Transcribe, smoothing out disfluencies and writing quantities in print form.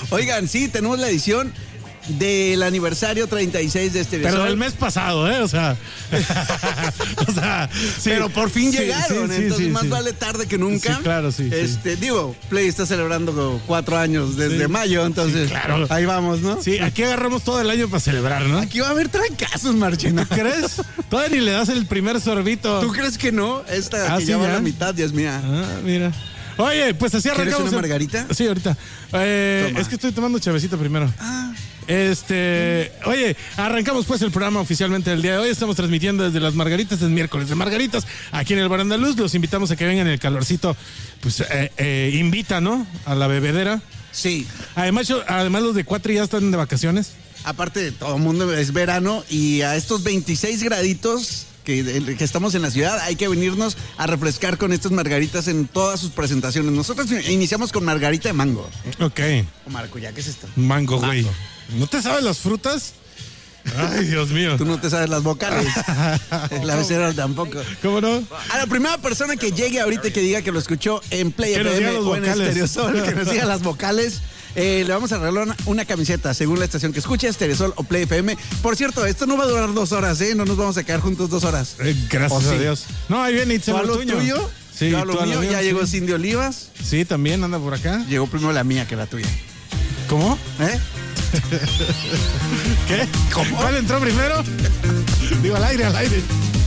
Oigan, sí, tenemos la edición del aniversario 36 de Stereo Pero Sol. del mes pasado, ¿eh? O sea, sí, pero por fin llegaron, entonces más sí. vale tarde que nunca. Sí, claro, sí. Digo, Play está celebrando 4 años desde mayo, entonces Sí, claro. ahí vamos, ¿no? Sí, aquí agarramos todo el año para celebrar, ¿no? Aquí va a haber trancazos, Marchena. ¿Tú crees? Todavía ni le das el primer sorbito. ¿Tú crees que no? Esta que sí, ya va a ya. la mitad, Dios mía. Ah, mira. Oye, pues así ¿Quieres arrancamos. una margarita? Sí, ahorita. Toma. Es que estoy tomando chavecito primero. Oye, arrancamos pues el programa oficialmente del día de hoy. Estamos transmitiendo desde las Margaritas, es miércoles de Margaritas, aquí en el Bar Andaluz. Los invitamos a que vengan el calorcito, pues invita, ¿no? A la bebedera. Sí. Además los de Cuatri ya están de vacaciones. Aparte, todo el mundo es verano y a estos 26 graditos que estamos en la ciudad, hay que venirnos a refrescar con estas margaritas en todas sus presentaciones. Nosotros iniciamos con margarita de mango. Ok. O maracuyá, ¿qué es esto? Mango, güey. ¿No te sabes las frutas? Ay, Dios mío. Tú no te sabes las vocales. La becera tampoco. ¿Cómo no? A la primera persona que llegue ahorita y que diga que lo escuchó en Play Que nos diga FM los o en vocales. Stereo Sol, que nos diga las vocales, le vamos a regalar una camiseta según la estación que escuche, Stereo Sol o Play FM. Por cierto, esto no va a durar 2 horas, ¿eh? No nos vamos a quedar juntos 2 horas. Gracias ¿O a sí? Dios. No, ahí viene ¿Tú a Itzel, lo tuyo. tuyo? Sí, yo a lo tú a mío. mío, Ya sí. llegó Cindy Olivas. Sí, también anda por acá. Llegó primero la mía que la tuya. ¿Cómo? ¿Eh? ¿Qué? ¿Cuál entró primero? Digo, al aire.